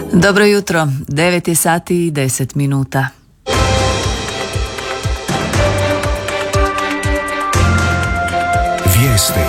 Dobro jutro, 9 sati i 10 minuta. Vijesti.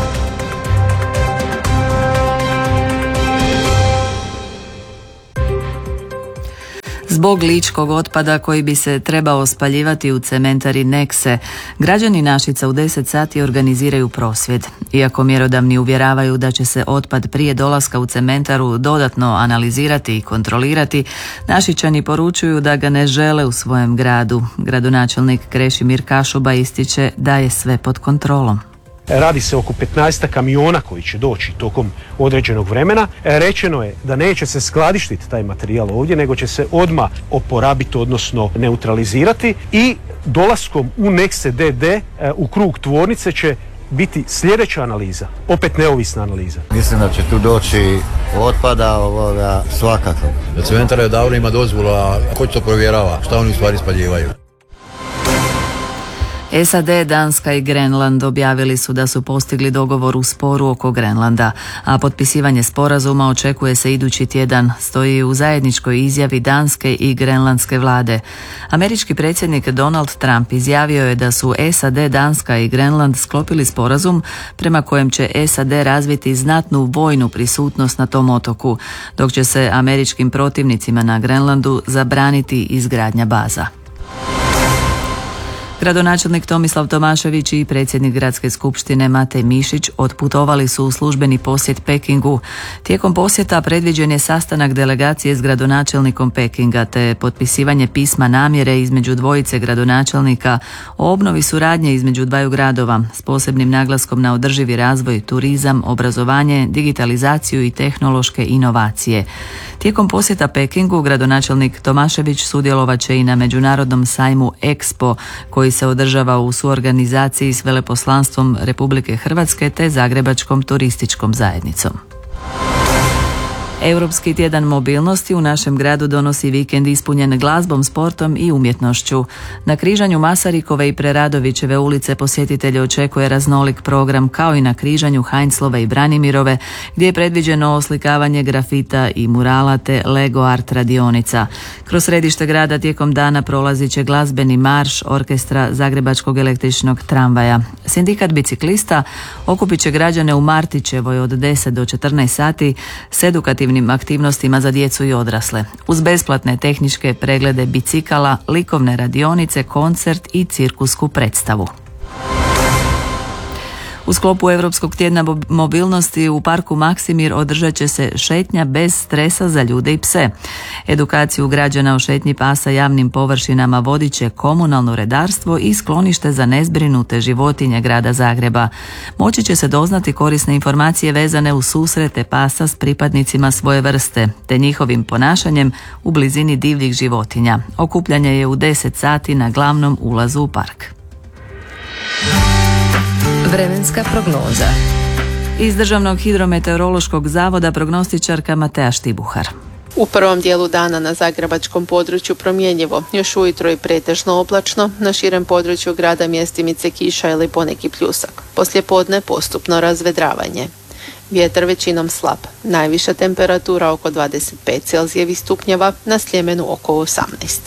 Zbog ličkog otpada koji bi se trebao spaljivati u cementari Nexe, građani Našica u 10 sati organiziraju prosvjed. Iako mjerodavni uvjeravaju da će se otpad prije dolaska u cementaru dodatno analizirati i kontrolirati, Našičani poručuju da ga ne žele u svojem gradu. Gradonačelnik Krešimir Kašuba ističe da je sve pod kontrolom. Radi se oko 15 kamiona koji će doći tokom određenog vremena. Rečeno je da neće se skladištiti taj materijal ovdje, nego će se odmah oporabiti, odnosno neutralizirati, i dolaskom u Nexe DD u krug tvornice će biti sljedeća analiza, opet neovisna analiza. Mislim da će tu doći otpada svakako. Cementar je davno ima dozvolu, a ko će to provjerava? Šta oni u stvari spaljivaju? SAD, Danska i Grenland objavili su da su postigli dogovor u sporu oko Grenlanda, a potpisivanje sporazuma očekuje se idući tjedan, stoji u zajedničkoj izjavi danske i grenlandske vlade. Američki predsjednik Donald Trump izjavio je da su SAD, Danska i Grenland sklopili sporazum prema kojem će SAD razviti znatnu vojnu prisutnost na tom otoku, dok će se američkim protivnicima na Grenlandu zabraniti izgradnja baza. Gradonačelnik Tomislav Tomašević i predsjednik Gradske skupštine Matej Mišić otputovali su u službeni posjet Pekingu. Tijekom posjeta predviđen je sastanak delegacije s gradonačelnikom Pekinga te potpisivanje pisma namjere između dvojice gradonačelnika o obnovi suradnje između dvaju gradova s posebnim naglaskom na održivi razvoj, turizam, obrazovanje, digitalizaciju i tehnološke inovacije. Tijekom posjeta Pekingu gradonačelnik Tomašević sudjelovat će i na međunarodnom sajmu Expo koji se održava u suorganizaciji s veleposlanstvom Republike Hrvatske te Zagrebačkom turističkom zajednicom. Europski tjedan mobilnosti u našem gradu donosi vikend ispunjen glazbom, sportom i umjetnošću. Na križanju Masarikove i Preradovićeve ulice posjetitelje očekuje raznolik program, kao i na križanju Heinzlove i Branimirove, gdje je predviđeno oslikavanje grafita i murala te Lego art radionica. Kroz središte grada tijekom dana prolazit će glazbeni marš orkestra Zagrebačkog električnog tramvaja. Sindikat biciklista okupit će građane u Martićevoj od 10 do 14 sati s edukativnim aktivnostima za djecu i odrasle, uz besplatne tehničke preglede bicikala, likovne radionice, koncert i cirkusku predstavu. U sklopu Europskog tjedna mobilnosti u parku Maksimir održat će se šetnja bez stresa za ljude i pse. Edukaciju građana o šetnji pasa javnim površinama vodit će komunalno redarstvo i sklonište za nezbrinute životinje grada Zagreba. Moći će se doznati korisne informacije vezane uz susrete pasa s pripadnicima svoje vrste, te njihovim ponašanjem u blizini divljih životinja. Okupljanje je u 10 sati na glavnom ulazu u park. Vremenska prognoza. Iz Državnog hidrometeorološkog zavoda prognostičarka Matea Štibuhar. U prvom dijelu dana na zagrebačkom području promjenjivo, još ujutro i pretežno oblačno, na širem području grada mjestimice kiša ili poneki pljusak. Poslijepodne postupno razvedravanje. Vjetar većinom slab, najviša temperatura oko 25 Celzijevih stupnjeva, na Sljemenu oko 18.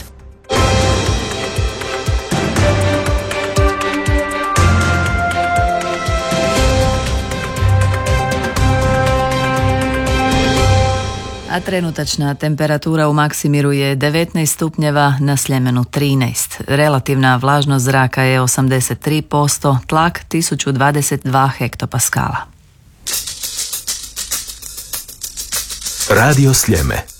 A trenutačna temperatura u Maksimiru je 19 stupnjeva, na Sljemenu 13. Relativna vlažnost zraka je 83%, tlak 1022 hektopaskala. Radio Sljeme.